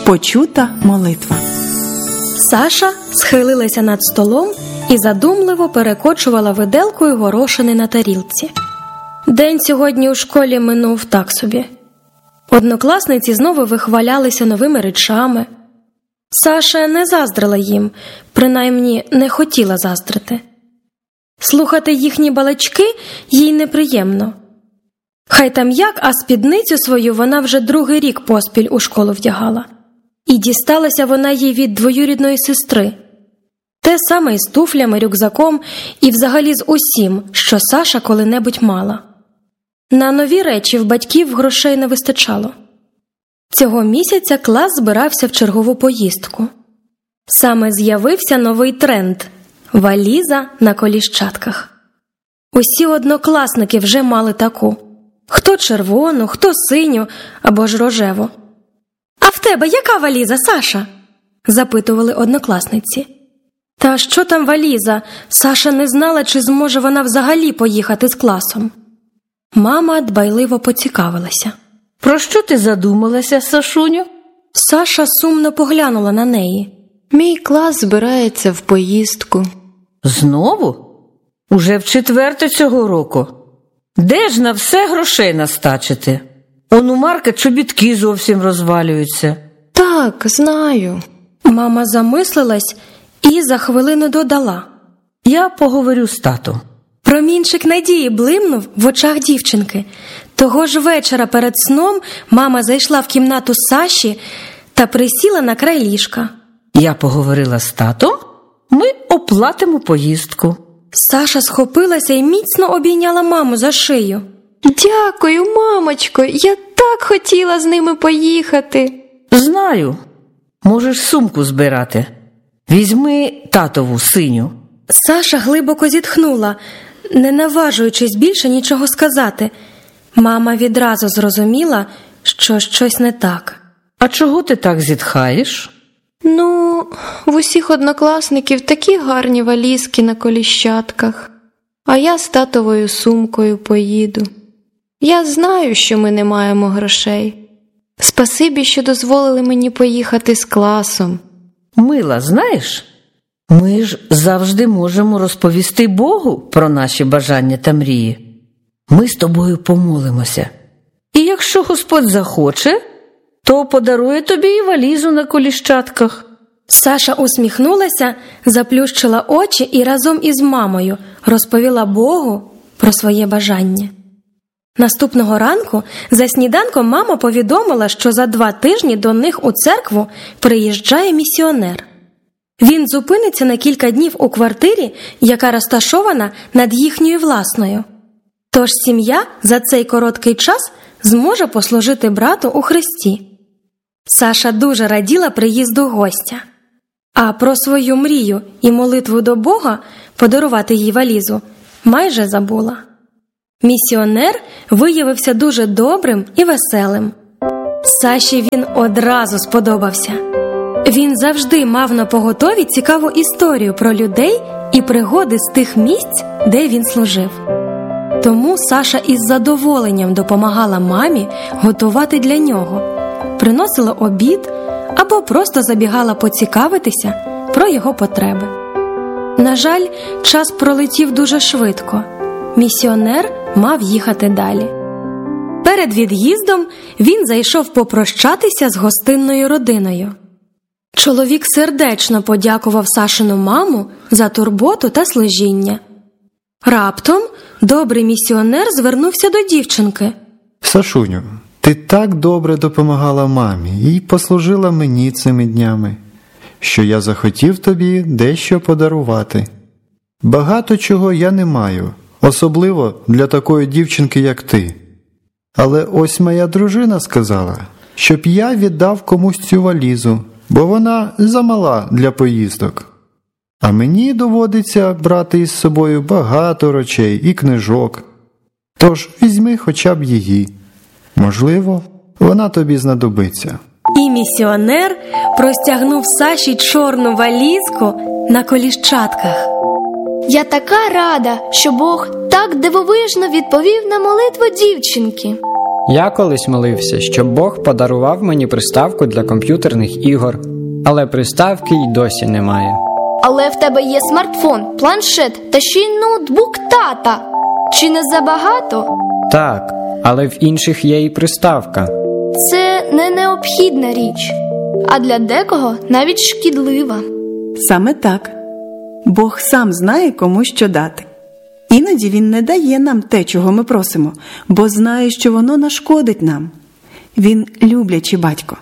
Почута молитва. Саша схилилася над столом і задумливо перекочувала виделкою горошини на тарілці. День сьогодні у школі минув так собі. Однокласниці знову вихвалялися новими речами. Саша не заздрила їм, принаймні не хотіла заздрити. Слухати їхні балачки їй неприємно. Хай там як, а спідницю свою вона вже другий рік поспіль у школу вдягала. І дісталася вона їй від двоюрідної сестри. Те саме і з туфлями, рюкзаком і взагалі з усім, що Саша коли-небудь мала. На нові речі в батьків грошей не вистачало. Цього місяця клас збирався в чергову поїздку. Саме з'явився новий тренд – валіза на коліщатках. Усі однокласники вже мали таку. Хто червону, хто синю або ж рожеву. «А в тебе яка валіза, Саша?» – запитували однокласниці. Та що там валіза? Саша не знала, чи зможе вона взагалі поїхати з класом. Мама дбайливо поцікавилася. «Про що ти задумалася, Сашуню?» Саша сумно поглянула на неї. «Мій клас збирається в поїздку». «Знову? Уже в четверте цього року? Де ж на все грошей настачити? Он у Марка чобітки зовсім розвалюються». «Так, знаю». Мама замислилась і за хвилину додала. «Я поговорю з татом». Промінчик надії блимнув в очах дівчинки. Того ж вечора перед сном мама зайшла в кімнату Саші та присіла на край ліжка. «Я поговорила з татом, ми оплатимо поїздку». Саша схопилася і міцно обійняла маму за шию. «Дякую, мамочко, я так хотіла з ними поїхати». «Знаю, можеш сумку збирати. Візьми татову синю». Саша глибоко зітхнула, не наважуючись більше нічого сказати. Мама відразу зрозуміла, що щось не так. «А чого ти так зітхаєш?» «Ну, в усіх однокласників такі гарні валізки на коліщатках, а я з татовою сумкою поїду. Я знаю, що ми не маємо грошей. Спасибі, що дозволили мені поїхати з класом». «Мила, знаєш, ми ж завжди можемо розповісти Богу про наші бажання та мрії. Ми з тобою помолимося. І якщо Господь захоче, то подарує тобі і валізу на коліщатках». Саша усміхнулася, заплющила очі і разом із мамою розповіла Богу про своє бажання. Наступного ранку за сніданком мама повідомила, що за 2 тижні до них у церкву приїжджає місіонер. Він зупиниться на кілька днів у квартирі, яка розташована над їхньою власною. Тож сім'я за цей короткий час зможе послужити брату у Христі. Саша дуже раділа приїзду гостя. А про свою мрію і молитву до Бога подарувати їй валізу майже забула. Місіонер виявився дуже добрим і веселим. Саші він одразу сподобався. Він завжди мав напоготові цікаву історію про людей і пригоди з тих місць, де він служив. Тому Саша із задоволенням допомагала мамі готувати для нього, приносила обід або просто забігала поцікавитися про його потреби. На жаль, час пролетів дуже швидко. Місіонер мав їхати далі. Перед від'їздом він зайшов попрощатися з гостинною родиною. Чоловік сердечно подякував Сашину маму за турботу та служіння. Раптом добрий місіонер звернувся до дівчинки. «Сашуню, ти так добре допомагала мамі і послужила мені цими днями, що я захотів тобі дещо подарувати. Багато чого я не маю, особливо для такої дівчинки, як ти. Але ось моя дружина сказала, щоб я віддав комусь цю валізу, бо вона замала для поїздок. А мені доводиться брати із собою багато речей і книжок. Тож візьми хоча б її. Можливо, вона тобі знадобиться». І місіонер простягнув Саші чорну валізку на коліщатках. Я така рада, що Бог так дивовижно відповів на молитву дівчинки. Я колись молився, щоб Бог подарував мені приставку для комп'ютерних ігор, але приставки й досі немає. Але в тебе є смартфон, планшет та ще й ноутбук тата. Чи не забагато? Так, але в інших є і приставка. Це не необхідна річ, а для декого навіть шкідлива. Саме так. Бог сам знає, кому що дати. Іноді Він не дає нам те, чого ми просимо, бо знає, що воно нашкодить нам. Він люблячий батько.